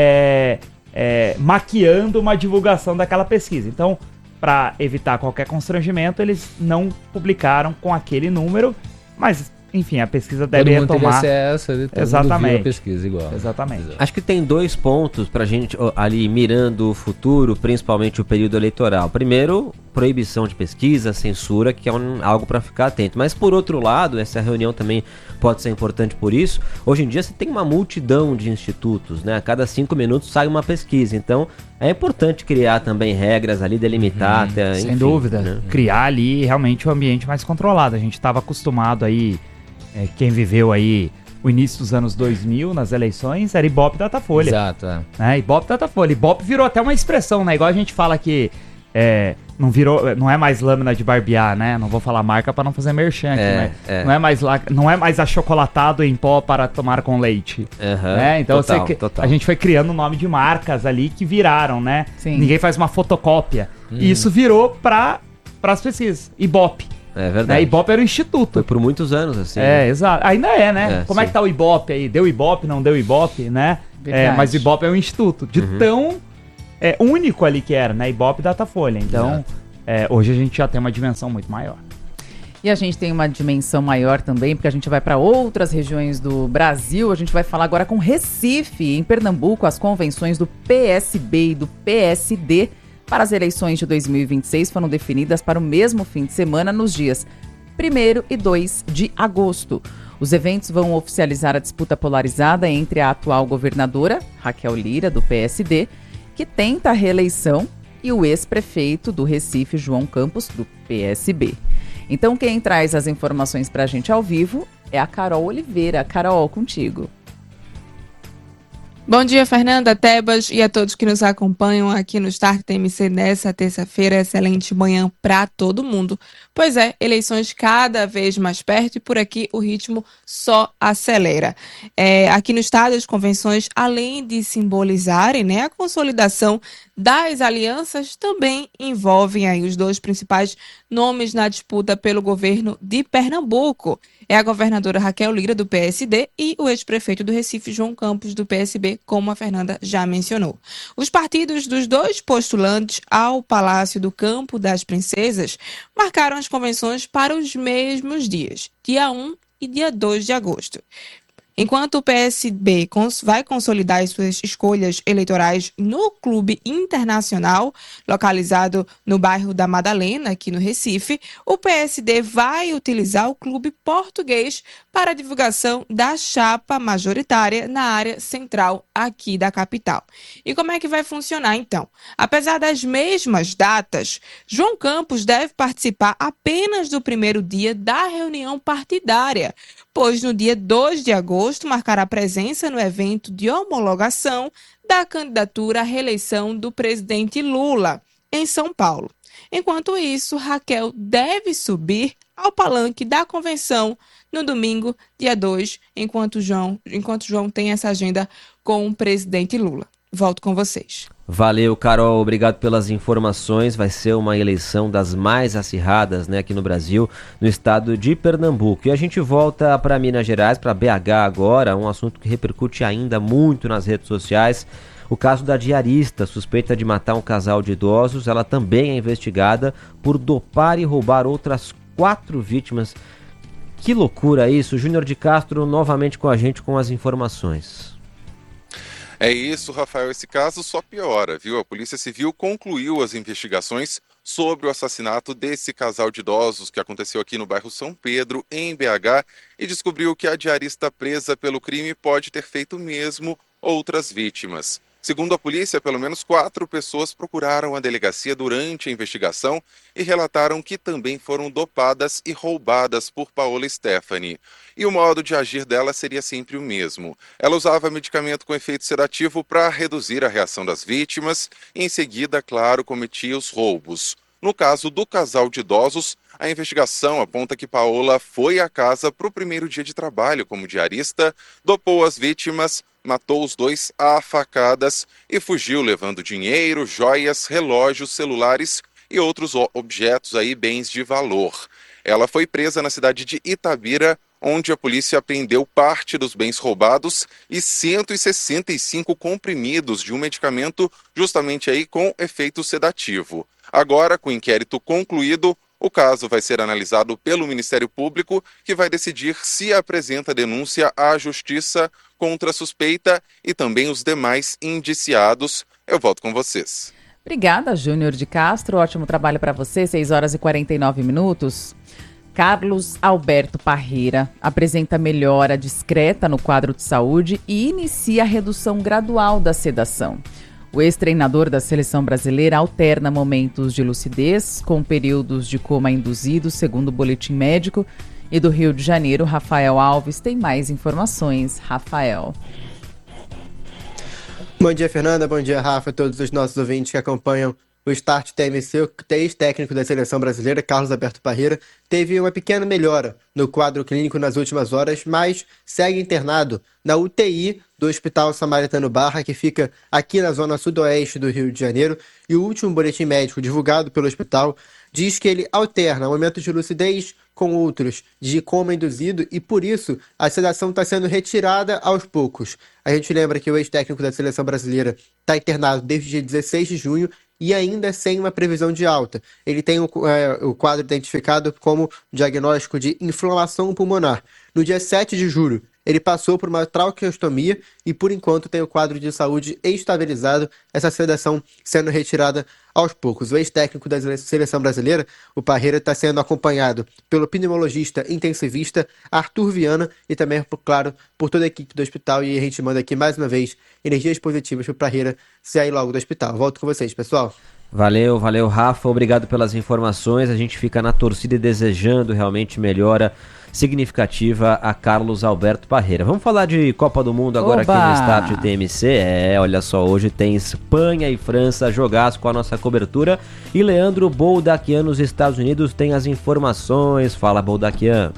maquiando uma divulgação daquela pesquisa. Então, para evitar qualquer constrangimento, eles não publicaram com aquele número, mas enfim, a pesquisa deve mundo retomar. Teve acesso, todo Exatamente. mundo viu a pesquisa igual. Exatamente. Acho que tem 2 pontos pra gente ali mirando o futuro, principalmente o período eleitoral. Primeiro, proibição de pesquisa, censura, que é algo para ficar atento. Mas por outro lado, essa reunião também pode ser importante por isso. Hoje em dia você tem uma multidão de institutos, né? A cada 5 minutos sai uma pesquisa. Então é importante criar também regras ali, delimitar até. Sem enfim, dúvida. né? Criar ali realmente um ambiente mais controlado. A gente estava acostumado aí, quem viveu aí o início dos anos 2000 nas eleições, era Ibope Datafolha. Exato. Ibope Datafolha. Ibope virou até uma expressão, né? Igual a gente fala que não é mais lâmina de barbear, né? Não vou falar marca para não fazer merchan aqui, né? Não é mais achocolatado em pó para tomar com leite. Né? Então total. a gente foi criando o nome de marcas ali que viraram, né? Sim. Ninguém faz uma fotocópia. E isso virou para as pesquisas. Ibope. É verdade. Ibope era o instituto. Foi por muitos anos, assim. Exato. Ainda né? Como é que tá o Ibope aí? Deu Ibope, não deu Ibope, né? Mas o Ibope é um instituto. De tão único ali que era, né? Ibope e Datafolha. Então, hoje a gente já tem uma dimensão muito maior. E a gente tem uma dimensão maior também, porque a gente vai para outras regiões do Brasil. A gente vai falar agora com Recife, em Pernambuco, as convenções do PSB e do PSD para as eleições de 2026 foram definidas para o mesmo fim de semana nos dias 1º e 2 de agosto. Os eventos vão oficializar a disputa polarizada entre a atual governadora, Raquel Lira, do PSD, que tenta a reeleição, e o ex-prefeito do Recife, João Campos, do PSB. Então, quem traz as informações para a gente ao vivo é a Carol Oliveira. Carol, contigo. Bom dia, Fernanda, Tebas e a todos que nos acompanham aqui no Start TMC nessa terça-feira. Excelente manhã para todo mundo. Pois é, eleições cada vez mais perto e por aqui o ritmo só acelera. Aqui no estado, as convenções, além de simbolizarem, né, a consolidação das alianças, também envolvem aí os 2 principais nomes na disputa pelo governo de Pernambuco. É a governadora Raquel Lira, do PSD, e o ex-prefeito do Recife, João Campos, do PSB, como a Fernanda já mencionou. Os partidos dos 2 postulantes ao Palácio do Campo das Princesas marcaram as convenções para os mesmos dias, dia 1 e dia 2 de agosto. Enquanto o PSB vai consolidar as suas escolhas eleitorais no Clube Internacional, localizado no bairro da Madalena, aqui no Recife, o PSD vai utilizar o Clube Português para a divulgação da chapa majoritária na área central aqui da capital. E como é que vai funcionar, então? Apesar das mesmas datas, João Campos deve participar apenas do primeiro dia da reunião partidária, pois no dia 2 de agosto marcará presença no evento de homologação da candidatura à reeleição do presidente Lula, em São Paulo. Enquanto isso, Raquel deve subir ao palanque da convenção no domingo, dia 2, enquanto João tem essa agenda com o presidente Lula. Volto com vocês. Valeu, Carol, obrigado pelas informações. Vai ser uma eleição das mais acirradas, né, aqui no Brasil, no estado de Pernambuco. E a gente volta para Minas Gerais, para BH agora, um assunto que repercute ainda muito nas redes sociais. O caso da diarista, suspeita de matar um casal de idosos, ela também é investigada por dopar e roubar outras 4 vítimas. Que loucura isso. Júnior de Castro novamente com a gente com as informações. É isso, Rafael, esse caso só piora, viu? A Polícia Civil concluiu as investigações sobre o assassinato desse casal de idosos que aconteceu aqui no bairro São Pedro, em BH, e descobriu que a diarista presa pelo crime pode ter feito mesmo outras vítimas. Segundo a polícia, pelo menos 4 pessoas procuraram a delegacia durante a investigação e relataram que também foram dopadas e roubadas por Paola Stephanie. E o modo de agir dela seria sempre o mesmo. Ela usava medicamento com efeito sedativo para reduzir a reação das vítimas e, em seguida, claro, cometia os roubos. No caso do casal de idosos, a investigação aponta que Paola foi à casa para o primeiro dia de trabalho como diarista, dopou as vítimas, matou os 2 a facadas e fugiu levando dinheiro, joias, relógios, celulares e outros objetos aí, bens de valor. Ela foi presa na cidade de Itabira, onde a polícia apreendeu parte dos bens roubados e 165 comprimidos de um medicamento justamente aí com efeito sedativo. Agora, com o inquérito concluído, O caso vai ser analisado pelo Ministério Público, que vai decidir se apresenta denúncia à Justiça contra a suspeita e também os demais indiciados. Eu volto com vocês. Obrigada, Júnior de Castro. Ótimo trabalho para você. 6h49. Carlos Alberto Parreira apresenta melhora discreta no quadro de saúde e inicia a redução gradual da sedação. O ex-treinador da seleção brasileira alterna momentos de lucidez com períodos de coma induzido, segundo o boletim médico. E do Rio de Janeiro, Rafael Alves tem mais informações. Rafael. Bom dia, Fernanda. Bom dia, Rafa, a todos os nossos ouvintes que acompanham o Start TMC. O ex-técnico da seleção brasileira, Carlos Alberto Parreira, teve uma pequena melhora no quadro clínico nas últimas horas, mas segue internado na UTI do Hospital Samaritano Barra, que fica aqui na zona sudoeste do Rio de Janeiro. E o último boletim médico divulgado pelo hospital diz que ele alterna momentos de lucidez com outros de coma induzido e, por isso, a sedação está sendo retirada aos poucos. A gente lembra que o ex-técnico da seleção brasileira está internado desde o dia 16 de junho e ainda sem uma previsão de alta. Ele tem o quadro identificado como diagnóstico de inflamação pulmonar. No dia 7 de julho, ele passou por uma traqueostomia e, por enquanto, tem o quadro de saúde estabilizado, essa sedação sendo retirada aos poucos. O ex-técnico da seleção brasileira, o Parreira, está sendo acompanhado pelo pneumologista intensivista Arthur Viana e também, claro, por toda a equipe do hospital. E a gente manda aqui, mais uma vez, energias positivas para o Parreira sair logo do hospital. Volto com vocês, pessoal. Valeu, Rafa. Obrigado pelas informações. A gente fica na torcida e desejando realmente melhora significativa a Carlos Alberto Parreira. Vamos falar de Copa do Mundo agora. Oba! Aqui no Start TMC. Olha só, hoje tem Espanha e França, jogaço com a nossa cobertura. E Leandro Boldaquian nos Estados Unidos tem as informações. Fala, Boldaquian.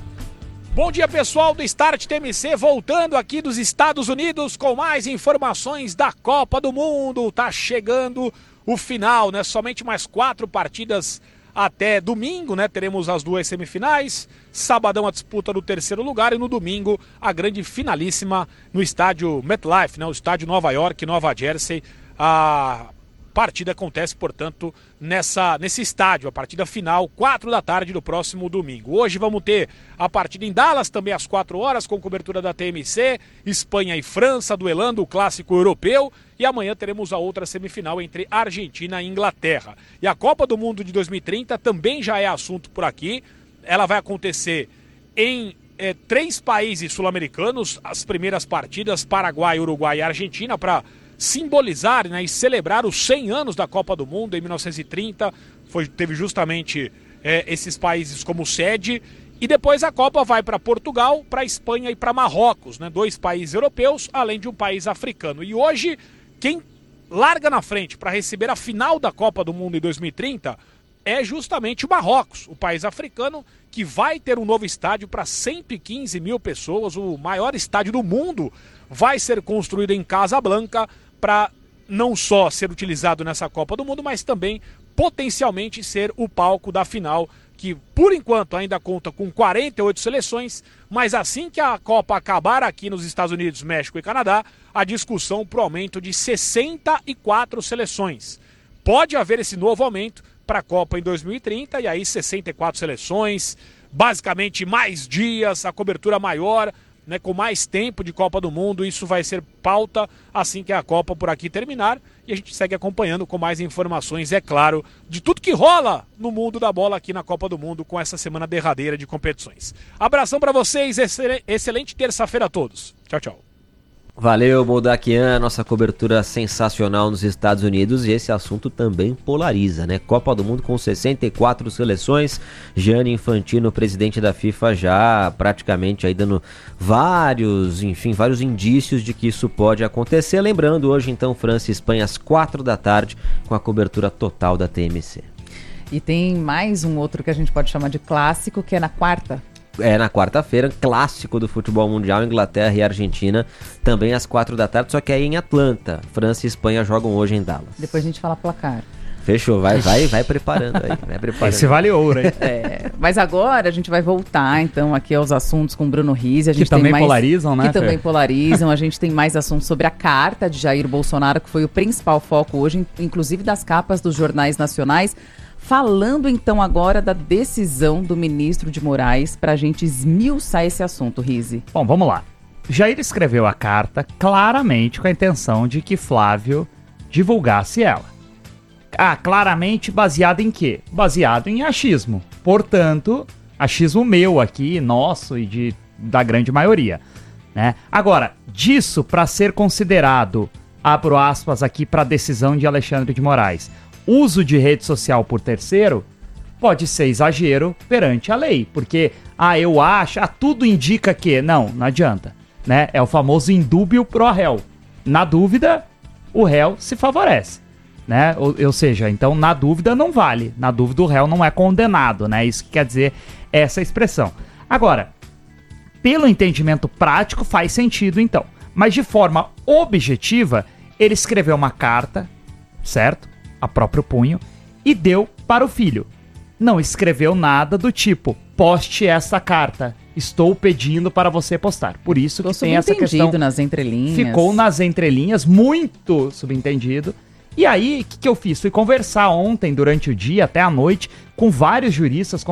Bom dia, pessoal do Start TMC, voltando aqui dos Estados Unidos com mais informações da Copa do Mundo. Tá chegando o final, né? Somente mais 4 partidas até domingo, né? Teremos as 2 semifinais, sabadão a disputa do 3º lugar e no domingo a grande finalíssima no estádio MetLife, né? O estádio Nova York, Nova Jersey. A partida acontece, portanto, nesse estádio, a partida final, 4 da tarde do próximo domingo. Hoje vamos ter a partida em Dallas, também às 4 horas, com cobertura da TMC, Espanha e França duelando o clássico europeu, e amanhã teremos a outra semifinal entre Argentina e Inglaterra. E a Copa do Mundo de 2030 também já é assunto por aqui, ela vai acontecer em 3 países sul-americanos, as primeiras partidas, Paraguai, Uruguai e Argentina, para simbolizar, né, e celebrar os 100 anos da Copa do Mundo em 1930, teve justamente esses países como sede, e depois a Copa vai para Portugal, para Espanha e para Marrocos, né, 2 países europeus, além de um país africano. E hoje, quem larga na frente para receber a final da Copa do Mundo em 2030 é justamente o Marrocos, o país africano, que vai ter um novo estádio para 115 mil pessoas, o maior estádio do mundo, vai ser construído em Casablanca, para não só ser utilizado nessa Copa do Mundo, mas também potencialmente ser o palco da final, que por enquanto ainda conta com 48 seleções, mas assim que a Copa acabar aqui nos Estados Unidos, México e Canadá, a discussão para o aumento de 64 seleções. Pode haver esse novo aumento para a Copa em 2030, e aí 64 seleções, basicamente mais dias, a cobertura maior, né, com mais tempo de Copa do Mundo. Isso vai ser pauta assim que a Copa por aqui terminar, e a gente segue acompanhando com mais informações, é claro, de tudo que rola no mundo da bola aqui na Copa do Mundo com essa semana derradeira de competições. Abração para vocês, excelente terça-feira a todos. Tchau, tchau. Valeu, Boldaquian, nossa cobertura sensacional nos Estados Unidos, e esse assunto também polariza, né? Copa do Mundo com 64 seleções, Gianni Infantino, presidente da FIFA, já praticamente aí dando vários indícios de que isso pode acontecer. Lembrando, hoje então, França e Espanha às 4 da tarde, com a cobertura total da TMC. E tem mais um outro que a gente pode chamar de clássico, que é na quarta. Na quarta-feira, clássico do futebol mundial, Inglaterra e Argentina, também às 4 da tarde, só que aí em Atlanta. França e Espanha jogam hoje em Dallas. Depois a gente fala placar. Fechou, vai preparando aí. Vai preparando. Esse vale ouro, hein? Mas agora a gente vai voltar, então, aqui aos assuntos com Bruno Rizzi. Que também polarizam, né? Que também polarizam. A gente tem mais assuntos sobre a carta de Jair Bolsonaro, que foi o principal foco hoje, inclusive das capas dos jornais nacionais. Falando então agora da decisão do ministro de Moraes para a gente esmiuçar esse assunto, Rizzi. Bom, vamos lá. Jair escreveu a carta claramente com a intenção de que Flávio divulgasse ela. Claramente baseado em quê? Baseado em achismo. Portanto, achismo meu aqui, nosso e da grande maioria, né? Agora, disso para ser considerado, abro aspas aqui para a decisão de Alexandre de Moraes, uso de rede social por terceiro, pode ser exagero perante a lei, porque, eu acho, tudo indica que, não adianta, né? É o famoso indúbio pro réu. Na dúvida, o réu se favorece, né? Ou seja, então, na dúvida não vale, na dúvida o réu não é condenado, né? Isso que quer dizer essa expressão. Agora, pelo entendimento prático faz sentido, então, mas de forma objetiva, ele escreveu uma carta, certo? A próprio punho, e deu para o filho. Não escreveu nada do tipo, poste essa carta, estou pedindo para você postar. Por isso que tem essa questão. Nas entrelinhas. Ficou nas entrelinhas, muito subentendido. E aí, o que eu fiz? Fui conversar ontem, durante o dia, até a noite, com vários juristas,